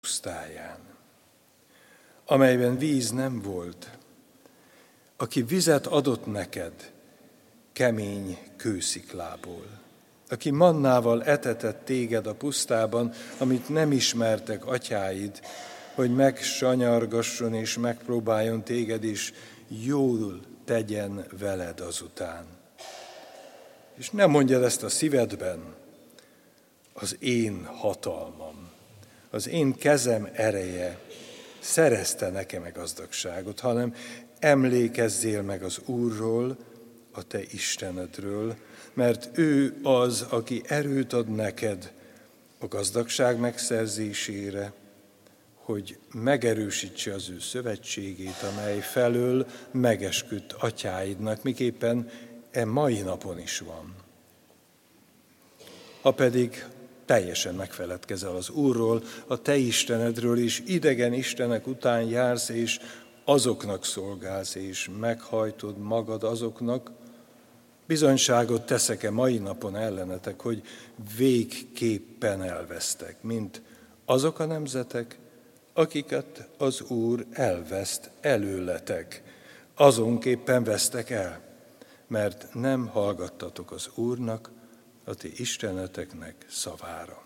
pusztáján, amelyben víz nem volt, aki vizet adott neked kemény kősziklából, aki mannával etetett téged a pusztában, amit nem ismertek atyáid, hogy megsanyargasson és megpróbáljon téged, és jól tegyen veled azután. És nem mondjad ezt a szívedben, az én hatalmam, az én kezem ereje szerezte nekem a gazdagságot, hanem emlékezzél meg az Úrról, a te Istenedről, mert ő az, aki erőt ad neked a gazdagság megszerzésére, hogy megerősítse az ő szövetségét, amely felől megesküdt atyáidnak, miképpen mai napon is van. Ha pedig teljesen megfeledkezel az Úrról, a te Istenedről, és idegen istenek után jársz, és azoknak szolgálsz, és meghajtod magad azoknak, bizonyságot teszek-e mai napon ellenetek, hogy végképpen elvesztek, mint azok a nemzetek, akiket az Úr elveszt előletek, azonképpen vesztek el, mert nem hallgattatok az Úrnak, a ti isteneteknek szavára.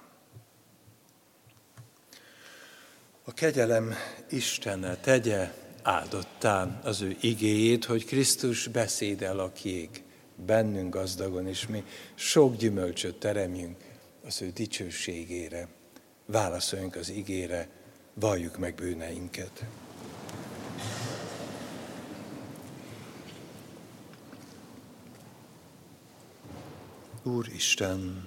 A kegyelem Istene tegye áldottá az ő igéjét, hogy Krisztus beszéde lakjék bennünk gazdagon, és mi sok gyümölcsöt teremjünk az ő dicsőségére. Válaszoljunk az igére, valljuk meg bűneinket. Úristen,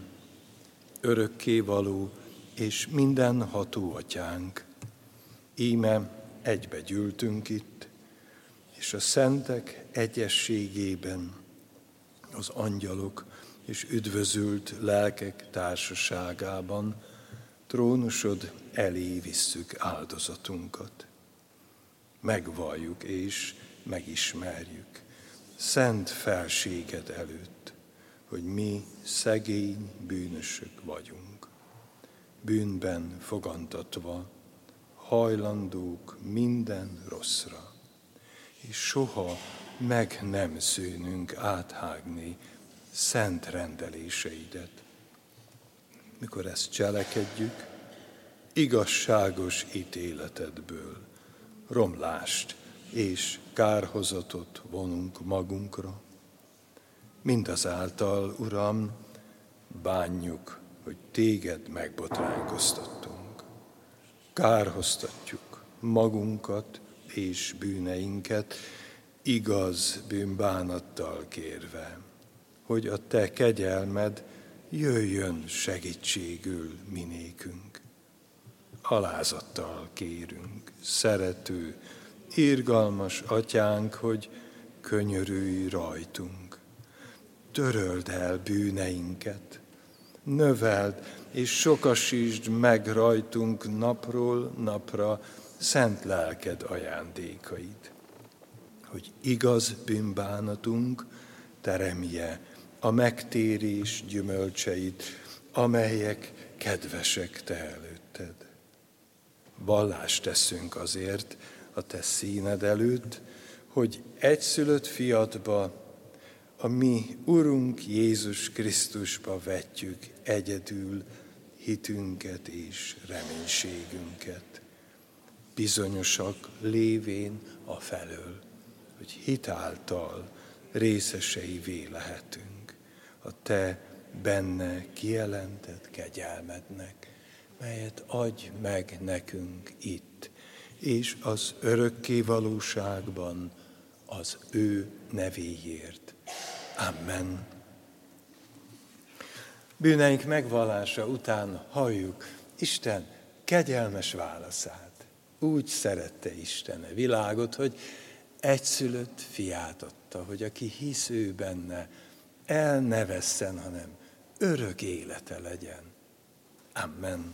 örökkévaló és mindenható atyánk, íme egybe gyűltünk itt, és a szentek egyességében, az angyalok és üdvözült lelkek társaságában trónusod elé visszük áldozatunkat. Megvalljuk és megismerjük szent felséged előtt, hogy mi szegény bűnösök vagyunk, bűnben fogantatva, hajlandók minden rosszra, és soha meg nem szűnünk áthágni szent rendeléseidet. Mikor ezt cselekedjük, igazságos ítéletedből romlást és kárhozatot vonunk magunkra. Mindazáltal, Uram, bánjuk, hogy téged megbotránkoztattunk. Kárhoztatjuk magunkat és bűneinket, igaz bűnbánattal kérve, hogy a te kegyelmed jöjjön segítségül minékünk. Alázattal kérünk, szerető, irgalmas atyánk, hogy könyörülj rajtunk. Töröld el bűneinket, növeld és sokasítsd meg rajtunk napról napra szent lelked ajándékait, hogy igaz bűnbánatunk teremje a megtérés gyümölcseit, amelyek kedvesek te előtted. Vallást teszünk azért a te színed előtt, hogy egyszülött fiadba, a mi Urunk Jézus Krisztusba vetjük egyedül hitünket és reménységünket. Bizonyosak lévén afelől, hogy hitáltal részeseivé lehetünk a te benne kijelentett kegyelmednek, melyet adj meg nekünk itt, és az örökké valóságban az ő nevéért. Amen. Bűneink megvallása után halljuk Isten kegyelmes válaszát. Úgy szerette Isten a világot, hogy egyszülött fiát adta, hogy aki hisz ő benne, el ne vesszen, hanem örök élete legyen. Amen.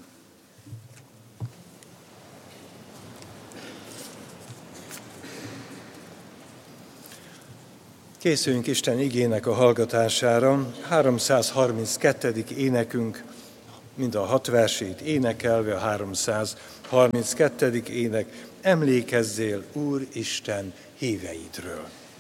Készüljünk Isten igének a hallgatására. 332. énekünk mind a 6 versét énekelve, a 332. ének, emlékezzél, Úr Isten híveidről.